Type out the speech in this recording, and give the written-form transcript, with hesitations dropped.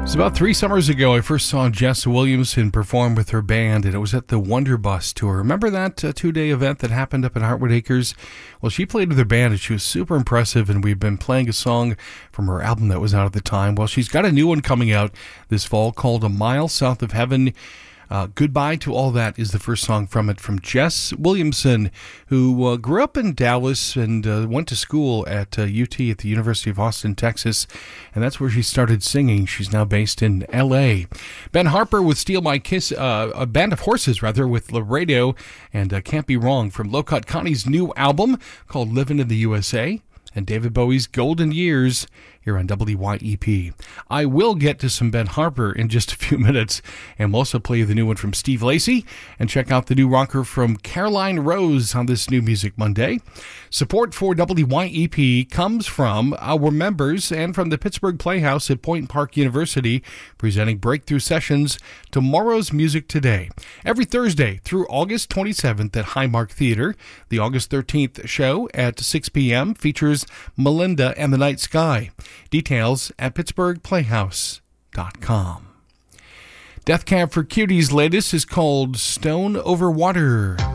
It was about 3 summers ago I first saw Jess Williamson perform with her band, and it was at the Wonderbus tour. Remember that 2-day event that happened up at Heartwood Acres? Well, she played with her band, and she was super impressive, and we've been playing a song from her album that was out at the time. Well, she's got a new one coming out this fall called A Mile South of Heaven. Goodbye to All That is the first song from it, from Jess Williamson, who grew up in Dallas and went to school at UT at the University of Austin, Texas, and that's where she started singing. She's now based in L.A. Ben Harper with Steal My Kiss, a band of horses, rather, with Laredo and Can't Be Wrong from Low-Cut Connie's new album called Livin' in the USA, and David Bowie's Golden Years here on WYEP. I will get to some Ben Harper in just a few minutes, and we'll also play the new one from Steve Lacy and check out the new rocker from Caroline Rose on this New Music Monday. Support for WYEP comes from our members and from the Pittsburgh Playhouse at Point Park University, presenting breakthrough sessions Tomorrow's Music Today. Every Thursday through August 27th at Highmark Theater. The August 13th show at 6 p.m. features Melinda and the Night Sky. Details at pittsburghplayhouse.com. Death Cab for Cutie's latest is called Stone Over Water.